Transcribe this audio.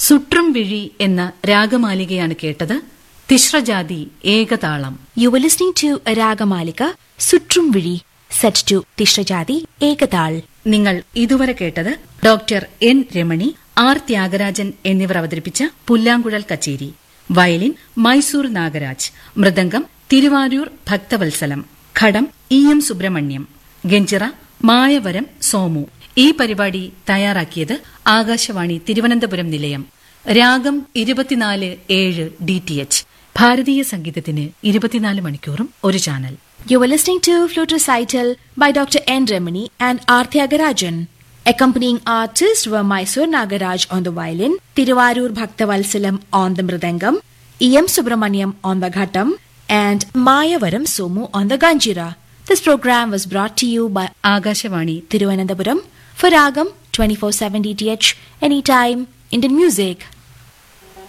സുട്രും വിഴി എന്ന രാഗമാലികയാണ് കേട്ടത്. തിശ്രജാതി ഏകതാളം. You were listening to a Ragamalika, Sutrum Viri, set to Tishrajadi Ekadal. നിങ്ങൾ ഇതുവരെ കേട്ടത് doctor N Ramani, R Thyagarajan എന്നിവർ അവതരിപ്പിച്ച പുല്ലാങ്കുഴൽ കച്ചേരി. വയലിൻ മൈസൂർ നാഗരാജ്, മൃദംഗം തിരുവാരൂർ ഭക്തവത്സലം, ഘടം എം സുബ്രഹ്മണ്യം, ഗഞ്ചിറ മായവരം സോമു. ഈ പരിപാടി തയ്യാറാക്കിയത് ആകാശവാണി തിരുവനന്തപുരം നിലയം. രാഗം 24/7 DTH. ഭാരതീയ സംഗീതത്തിന് 24 മണിക്കൂറും ഒരു channel. You were listening to Flute Recital by Dr. N. Remini and R. Tyagarajan. Accompanying artists were Mysore Nagaraj on the violin, Tiruvarur Bhaktavalsalam on the mridangam, E.M. Subramaniam on the ghatam, and Mayavaram Somu on the ganjira. This program was brought to you by Akashvani Tiruvananthapuram for Ragam 24/7 DTH, anytime, Indian music.